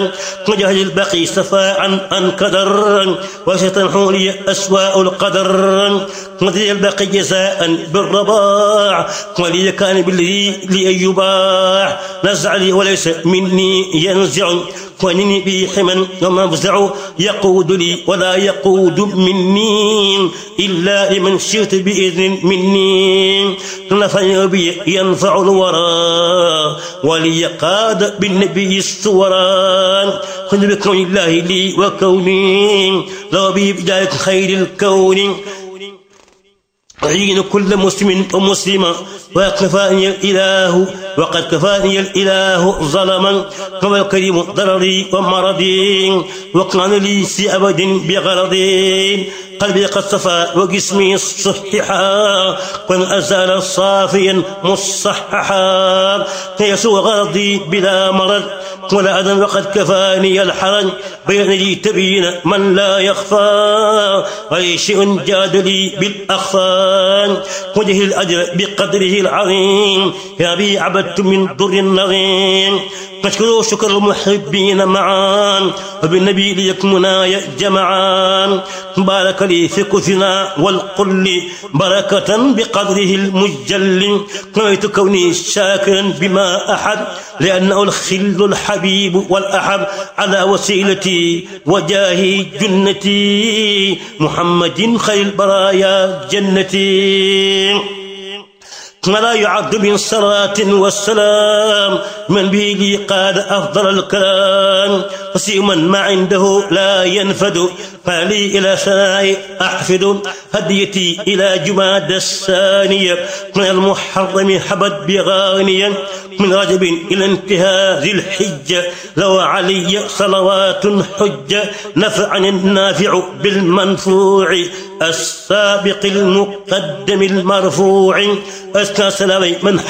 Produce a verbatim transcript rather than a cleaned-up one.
وجهل البقي صفاء عن كدر وستنحو لي أسواء القدر وذي البقي جزاء بالرباع ولي كان بالذي لي يباع نزع لي وليس مني ينزع وانني به حما ومفزع يقود لي ولا يقود مني إلا لمن شئت بإذن مني نفعني بي ينفع الورى ولي قاد بالنبي الصوران خذ بكون الله لي وكوني لو بي بداية خير الكون أعين كل مسلم ومسلمة وقد كفاني الإله وقد كفاني الإله ظلما كما الكريم ضرري ومرضي وقعن لي في أبد بغرضي قلبي قد صفى وجسمي صححا وإن أزال صافيا مصححا يسوى غرضي بلا مرض ولا أذن وقد كفاني الحرج بين لي تبين من لا يخفى أي شيء جاد لي بالأخفان وجه الأجر بقدره العظيم يا بي عبدت من ضر النظيم نشكر شكر المحبين معا وبالنبي ليكمنا جمعان بارك لي في كثنا والقل بركة بقدره المجل نويت كوني شاكرا بما أحد لأنه الخل الحبيب والأحب على وسيلتي وجاهي جنتي محمد خير البرايا جنتي ولا يعد من صلاة والسلام من به لي قاد أفضل الكلام وسيما ما عنده لا ينفد فلي إلى ثناء أحفد هديتي إلى جماد الثانية من المحرم حبت بغانيا من رجب إلى انتهاء ذي الحجة لو علي صلوات حجة نفعني النافع بالمنفوع السابق المقدم المرفوع أسكى سلامي من